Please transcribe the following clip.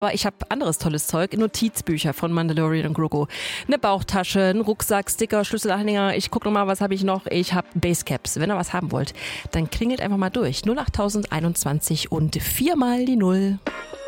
Aber ich habe anderes tolles Zeug, Notizbücher von Mandalorian und Grogu. Eine Bauchtasche, einen Rucksack, Sticker, Schlüsselanhänger. Ich gucke nochmal, was habe ich noch? Ich habe Basecaps. Wenn ihr was haben wollt, dann klingelt einfach mal durch. 08021 und 4 mal die 0.